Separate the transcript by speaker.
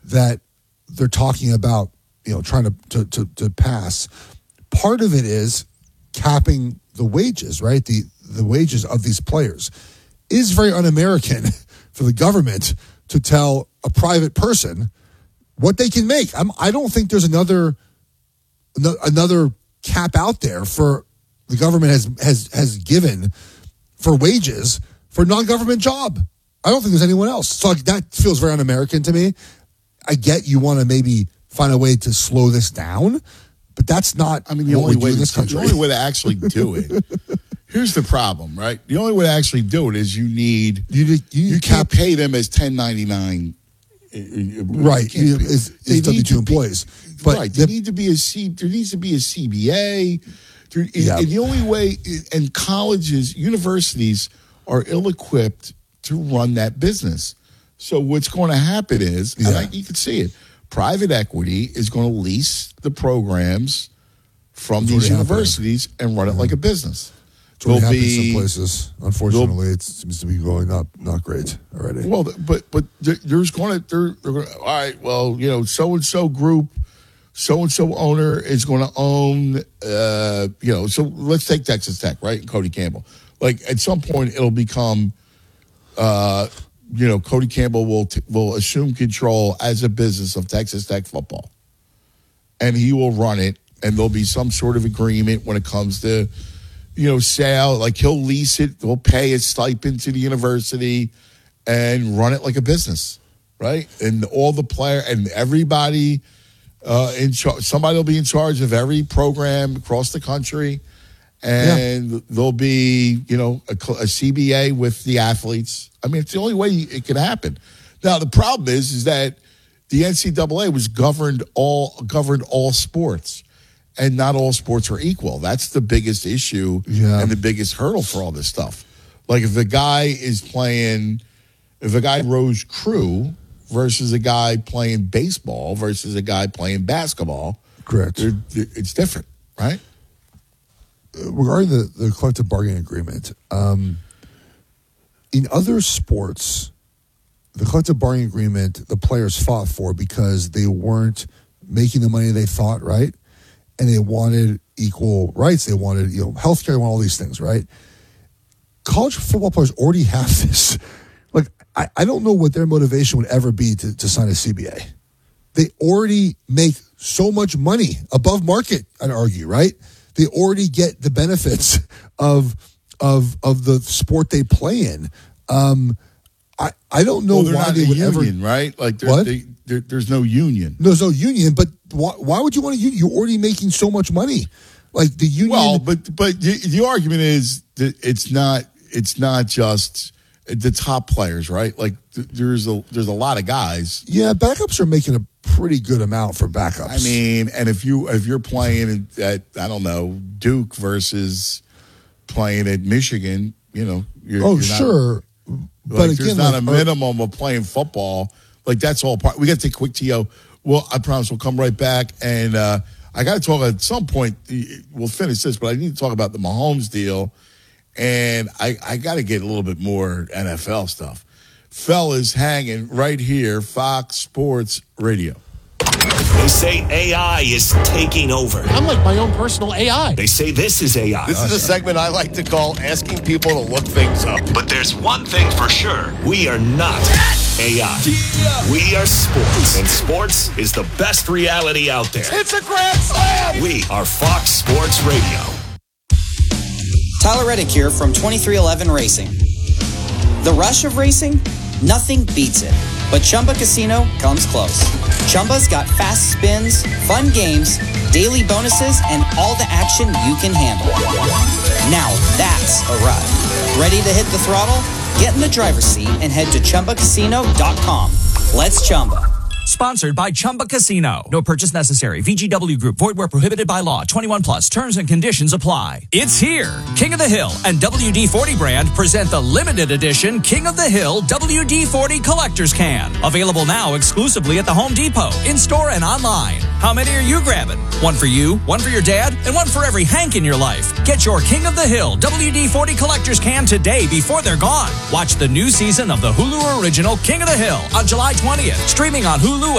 Speaker 1: that they're talking about, trying to pass, part of it is capping the wages, right? The wages of these players is very un-American for the government to tell a private person what they can make. I don't think there's another cap out there for the government has given for wages for a non-government job. I don't think there's anyone else. So that feels very un-American to me. I get you want to maybe find a way to slow this down, but that's not
Speaker 2: the only way in this country. The only way to actually do it. Here's the problem, right? The only way to actually do it is you can't pay them as 1099.
Speaker 1: Right. Is W-2 employees. But
Speaker 2: right. There needs to be a CBA. And the only way, and colleges, universities are ill-equipped to run that business. So what's going to happen is, and you can see it, private equity is going to lease the programs from these universities and run it like a business.
Speaker 1: It's already happened in some places. Unfortunately, it seems to be going up not great already.
Speaker 2: Well, but there's going to, all right, well, so-and-so group, so-and-so owner is going to own, so let's take Texas Tech, right? Cody Campbell. Like, at some point, it'll become, Cody Campbell will assume control as a business of Texas Tech football. And he will run it, and there'll be some sort of agreement when it comes to, sale. Like, he'll lease it, he'll pay a stipend to the university and run it like a business, right? And all the player and everybody in charge, somebody will be in charge of every program across the country. And there'll be, a CBA with the athletes. I mean, it's the only way it can happen. Now, the problem is that the NCAA was governed all sports, and not all sports are equal. That's the biggest issue and the biggest hurdle for all this stuff. Like, if a guy rows crew versus a guy playing baseball versus a guy playing basketball,
Speaker 1: correct?
Speaker 2: It's different, right?
Speaker 1: Regarding the collective bargaining agreement, in other sports, the collective bargaining agreement the players fought for because they weren't making the money they thought, right? And they wanted equal rights. They wanted, healthcare, they wanted all these things, right? College football players already have this. Like, I don't know what their motivation would ever be to sign a CBA. They already make so much money above market, I'd argue, right? They already get the benefits of the sport they play in. I don't know why they would
Speaker 2: union, ever. Right? Like, there's no union.
Speaker 1: There's no union, but why would you want to union? You're already making so much money. Like, the union. Well,
Speaker 2: but the argument is that it's not just the top players, right? Like, there's a lot of guys.
Speaker 1: Yeah, backups are making a pretty good amount for backups.
Speaker 2: I mean, and if you're playing at, I don't know, Duke versus playing at Michigan, you're
Speaker 1: sure.
Speaker 2: But again, there's not a minimum of playing football. Like, that's all part. We got to take a quick TO. Well, I promise we'll come right back. And I got to talk at some point. We'll finish this, but I need to talk about the Mahomes deal. And I got to get a little bit more NFL stuff. Fellas hanging right here, Fox Sports Radio.
Speaker 3: They say AI is taking over.
Speaker 4: I'm like my own personal AI.
Speaker 3: They say this is AI.
Speaker 5: This is a segment I like to call asking people to look things up.
Speaker 3: But there's one thing for sure. We are not AI. We are sports. And sports is the best reality out there.
Speaker 5: It's a grand slam!
Speaker 3: We are Fox Sports Radio.
Speaker 6: Tyler Reddick here from 2311 Racing. The rush of racing? Nothing beats it. But Chumba Casino comes close. Chumba's got fast spins, fun games, daily bonuses, and all the action you can handle. Now that's a ride. Ready to hit the throttle? Get in the driver's seat and head to ChumbaCasino.com. Let's Chumba.
Speaker 7: Sponsored by Chumba Casino. No purchase necessary. VGW Group. Void where prohibited by law. 21 plus. Terms and conditions apply. It's here. King of the Hill and WD-40 brand present the limited edition King of the Hill WD-40 Collector's Can. Available now exclusively at the Home Depot, in-store and online. How many are you grabbing? One for you, one for your dad, and one for every Hank in your life. Get your King of the Hill WD-40 Collector's Can today before they're gone. Watch the new season of the Hulu original King of the Hill on July 20th. Streaming on Hulu